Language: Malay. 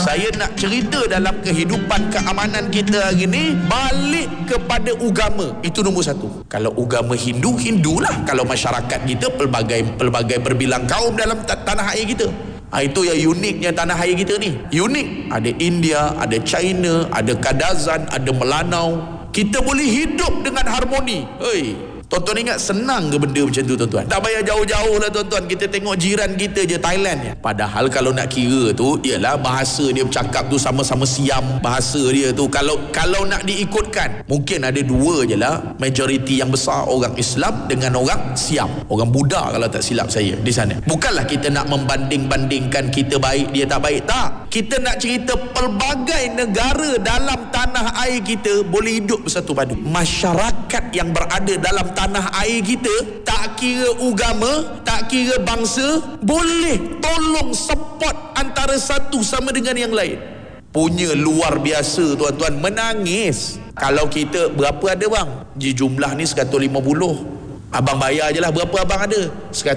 Saya nak cerita dalam kehidupan keamanan kita hari ni, balik kepada agama. Itu nombor satu. Kalau agama Hindu, Hindulah. Kalau masyarakat kita pelbagai berbilang kaum dalam tanah air kita. Itu yang uniknya tanah air kita ni. Unik. Ada India, ada China, ada Kadazan, ada Melanau. Kita boleh hidup dengan harmoni. Tuan-tuan ingat senang ke benda macam tu, tuan-tuan? Tak payah jauh-jauh lah, tuan-tuan. Kita tengok jiran kita je, Thailand je. Padahal kalau nak kira tu, ialah bahasa dia bercakap tu sama-sama Siam. Bahasa dia tu kalau nak diikutkan, mungkin ada dua je lah. Majoriti yang besar orang Islam dengan orang Siam. Orang Buddha kalau tak silap saya di sana. Bukanlah kita nak membanding-bandingkan kita baik, dia tak baik. Tak. Kita nak cerita pelbagai negara dalam tanah air kita boleh hidup bersatu padu. Masyarakat yang berada dalam tanah air kita, tak kira agama, tak kira bangsa, boleh tolong support antara satu sama dengan yang lain. Punya luar biasa, tuan-tuan. Menangis. Kalau kita, berapa ada bang? Jumlah ni 150. Abang bayar je lah. Berapa abang ada?